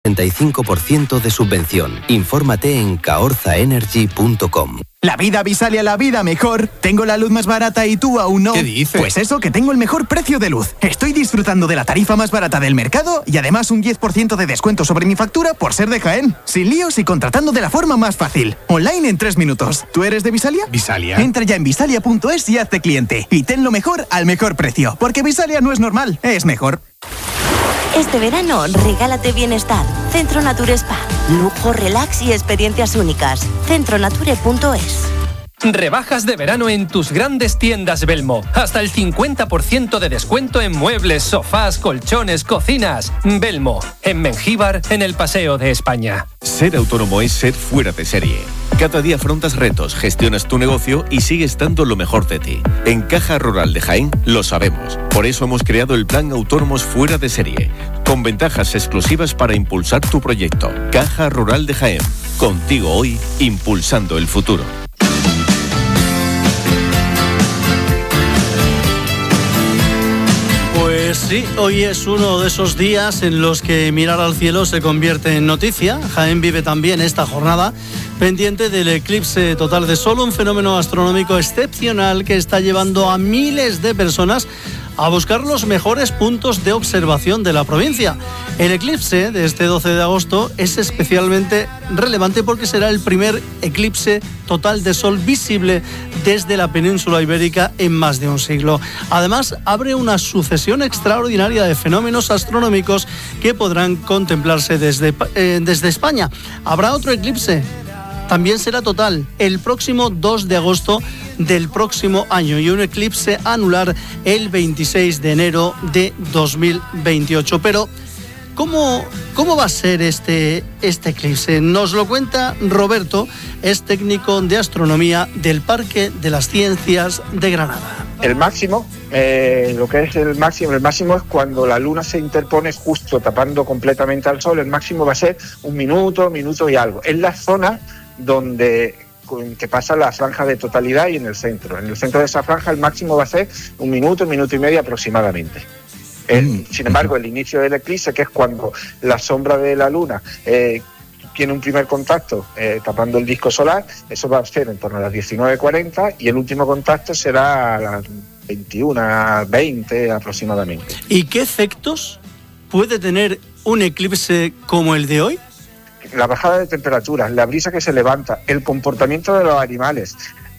35% de subvención. Infórmate en caorzaenergy.com. La vida Visalia, la vida mejor. Tengo la luz más barata y tú aún no. ¿Qué dices? Pues eso, que tengo el mejor precio de luz. Estoy disfrutando de la tarifa más barata del mercado y además un 10% de descuento sobre mi factura por ser de Jaén. Sin líos y contratando de la forma más fácil. Online en 3 minutos. ¿Tú eres de Visalia? ¿Visalia? Entra ya en visalia.es y hazte cliente. Y ten lo mejor al mejor precio. Porque Visalia no es normal, es mejor. Este verano, regálate bienestar. Centro Nature Spa. Lujo, relax y experiencias únicas. Centronature.es. Rebajas de verano en tus grandes tiendas Belmo. Hasta el 50% de descuento en muebles, sofás, colchones, cocinas. Belmo, en Mengíbar, en el Paseo de España. Ser autónomo es ser fuera de serie. Cada día afrontas retos, gestionas tu negocio y sigues dando lo mejor de ti. En Caja Rural de Jaén lo sabemos. Por eso hemos creado el Plan Autónomos Fuera de Serie, con ventajas exclusivas para impulsar tu proyecto. Caja Rural de Jaén. Contigo hoy, impulsando el futuro. Pues sí, hoy es uno de esos días en los que mirar al cielo se convierte en noticia. Jaén vive también esta jornada pendiente del eclipse total de sol, un fenómeno astronómico excepcional que está llevando a miles de personas a buscar los mejores puntos de observación de la provincia. El eclipse de este 12 de agosto es especialmente relevante porque será el primer eclipse total de sol visible desde la península ibérica en más de un siglo. Además, abre una sucesión extraordinaria de fenómenos astronómicos que podrán contemplarse desde España. Habrá otro eclipse. También será total el próximo 2 de agosto del próximo año y un eclipse anular el 26 de enero de 2028. Pero, ¿cómo va a ser este eclipse? Nos lo cuenta Roberto, es técnico de astronomía del Parque de las Ciencias de Granada. El máximo, lo que es el máximo es cuando la luna se interpone justo tapando completamente al sol. El máximo va a ser un minuto y algo. Es la zona que pasa la franja de totalidad y en el centro. En el centro de esa franja el máximo va a ser un minuto y medio aproximadamente. Sin embargo, el inicio del eclipse, que es cuando la sombra de la luna tiene un primer contacto tapando el disco solar, eso va a ser en torno a las 19:40 y el último contacto será a las 21:20 aproximadamente. ¿Y qué efectos puede tener un eclipse como el de hoy? La bajada de temperaturas, la brisa que se levanta, el comportamiento de los animales.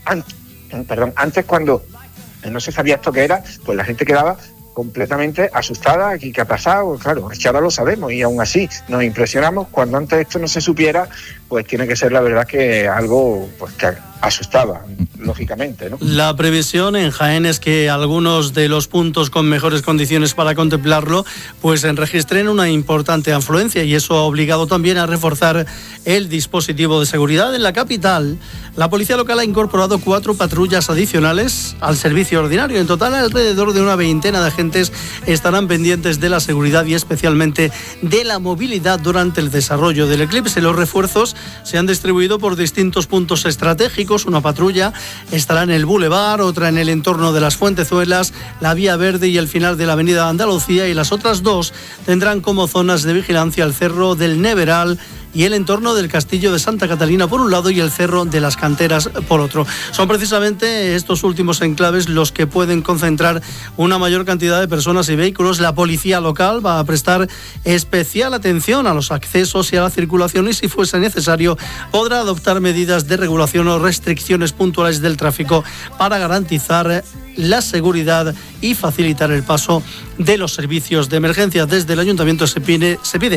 Antes cuando no se sabía esto que era, pues la gente quedaba completamente asustada. Aquí, ¿qué ha pasado? Claro, es que ahora lo sabemos y aún así nos impresionamos. Cuando antes esto no se supiera, pues tiene que ser la verdad que algo pues que asustaba, lógicamente, ¿no? La previsión en Jaén es que algunos de los puntos con mejores condiciones para contemplarlo pues registren una importante afluencia y eso ha obligado también a reforzar el dispositivo de seguridad. En la capital, la policía local ha incorporado 4 patrullas adicionales al servicio ordinario. En total, alrededor de una veintena de agentes estarán pendientes de la seguridad y especialmente de la movilidad durante el desarrollo del eclipse. Los refuerzos se han distribuido por distintos puntos estratégicos. Una patrulla estará en el Boulevard, otra en el entorno de las Fuentezuelas, la Vía Verde y el final de la Avenida Andalucía, y las otras 2 tendrán como zonas de vigilancia el Cerro del Neveral y el entorno del Castillo de Santa Catalina por un lado y el Cerro de las Canteras por otro. Son precisamente estos últimos enclaves los que pueden concentrar una mayor cantidad de personas y vehículos. La policía local va a prestar especial atención a los accesos y a la circulación y si fuese necesario podrá adoptar medidas de regulación o restricciones puntuales del tráfico para garantizar la seguridad y facilitar el paso de los servicios de emergencia. Desde el Ayuntamiento se pide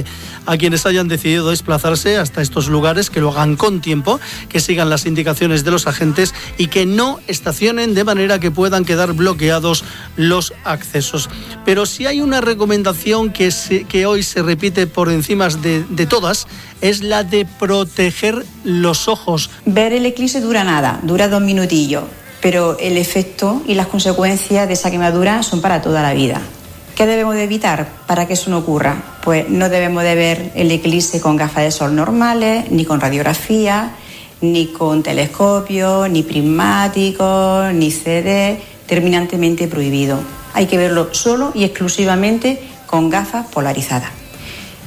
a quienes hayan decidido desplazarse hasta estos lugares que lo hagan con tiempo, que sigan las indicaciones de los agentes y que no estacionen de manera que puedan quedar bloqueados los accesos. Pero si hay una recomendación que hoy se repite por encima de todas, es la de proteger los ojos. Ver el eclipse dura nada, dura 2 minutillos. Pero el efecto y las consecuencias de esa quemadura son para toda la vida. ¿Qué debemos de evitar para que eso no ocurra? Pues no debemos de ver el eclipse con gafas de sol normales, ni con radiografía, ni con telescopio, ni prismáticos, ni CD, terminantemente prohibido. Hay que verlo solo y exclusivamente con gafas polarizadas.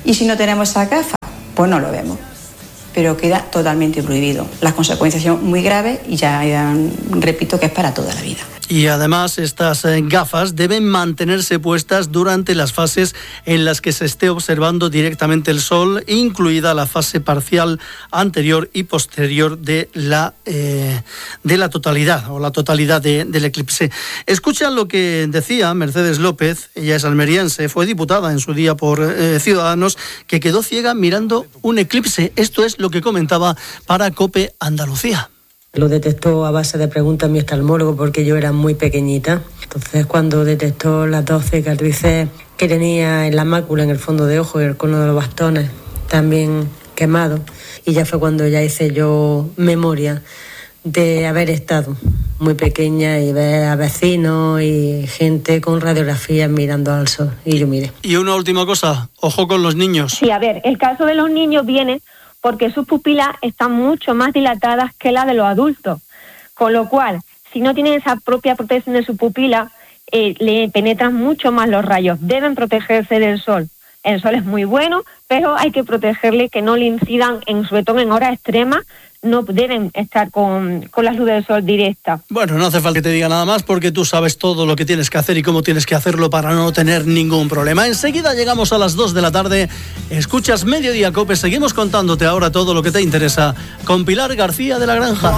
Y si no tenemos esa gafa, pues no lo vemos. Pero queda totalmente prohibido. Las consecuencias son muy graves y ya repito que es para toda la vida. Y además estas gafas deben mantenerse puestas durante las fases en las que se esté observando directamente el sol, incluida la fase parcial anterior y posterior de la totalidad o la totalidad del eclipse. Escuchan lo que decía Mercedes López, ella es almeriense, fue diputada en su día por Ciudadanos, que quedó ciega mirando un eclipse. Esto es lo que comentaba para COPE Andalucía. Lo detectó a base de preguntas mi oftalmólogo porque yo era muy pequeñita. Entonces, cuando detectó las 12 cicatrices que tenía en la mácula, en el fondo de ojo y el cono de los bastones, también quemado, y ya fue cuando ya hice yo memoria de haber estado muy pequeña y ver a vecinos y gente con radiografías mirando al sol. Y yo miré. Y una última cosa, ojo con los niños. Sí, a ver, el caso de los niños viene porque sus pupilas están mucho más dilatadas que la de los adultos, con lo cual, si no tienen esa propia protección de su pupila, le penetran mucho más los rayos. Deben protegerse del sol. El sol es muy bueno, pero hay que protegerle que no le incidan, sobre todo en horas extremas. No deben estar con la luz del sol directa. Bueno, no hace falta que te diga nada más porque tú sabes todo lo que tienes que hacer y cómo tienes que hacerlo para no tener ningún problema. Enseguida llegamos a las 2 de la tarde. Escuchas Mediodía Cope. Seguimos contándote ahora todo lo que te interesa con Pilar García de la Granja.